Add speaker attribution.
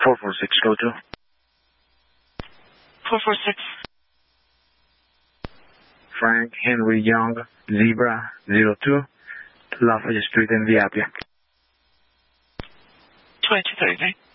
Speaker 1: 446, go to.
Speaker 2: 446.
Speaker 1: Frank Henry Young, Zebra 02, Lafayette Street in the Appia.
Speaker 2: 2233.